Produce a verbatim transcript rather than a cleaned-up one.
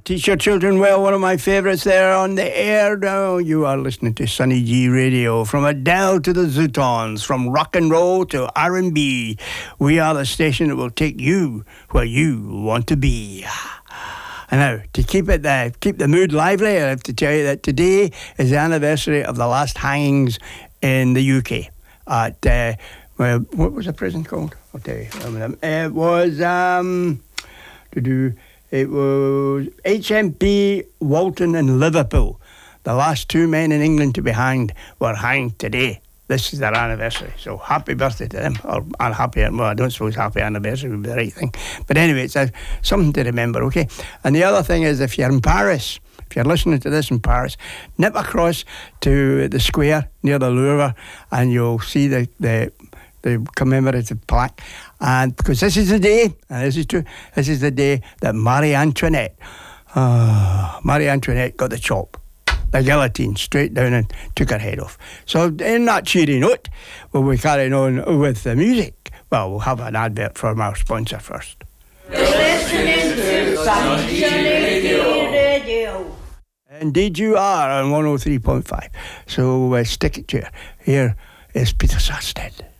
Teach your children well, one of my favourites there on the air now. You are listening to Sunny G Radio. From Adele to the Zootons, from rock and roll to R and B. We are the station that will take you where you want to be. And now, to keep it uh, keep the mood lively, I have to tell you that today is the anniversary of the last hangings in the U K. At, uh, well, what was the prison called? I'll tell you. It was, um, to do... It was H M P Walton in Liverpool. The last two men in England to be hanged were hanged today. This is their anniversary. So happy birthday to them. Or, or happy, well, I don't suppose happy anniversary would be the right thing. But anyway, it's a, something to remember, okay? And the other thing is, if you're in Paris, if you're listening to this in Paris, nip across to the square near the Louvre and you'll see the... the the commemorative plaque, and because this is the day, and this is true, this is the day that Marie Antoinette, uh, Marie Antoinette got the chop, the guillotine, straight down and took her head off. So in that cheery note, will we carry on with the music? Well, we'll have an advert from our sponsor first. You're listening to Sunny Radio. Indeed you are on one oh three point five. So uh, stick it to you. Here is Peter Sarstedt.